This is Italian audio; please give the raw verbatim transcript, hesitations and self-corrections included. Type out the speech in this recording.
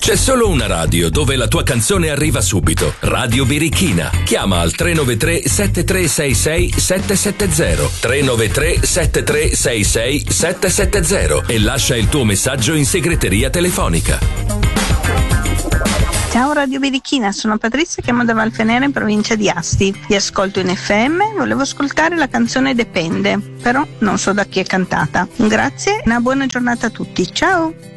C'è solo una radio dove la tua canzone arriva subito. Radio Birichina. Chiama al tre nove tre sette tre sei sei sette sette zero tre nove tre sette tre sei sei sette sette zero e lascia il tuo messaggio in segreteria telefonica. Ciao Radio Birichina, sono Patrizia, chiamo da Valfenera in provincia di Asti. Vi ascolto in F M, volevo ascoltare la canzone Depende, però non so da chi è cantata. Grazie e una buona giornata a tutti, ciao!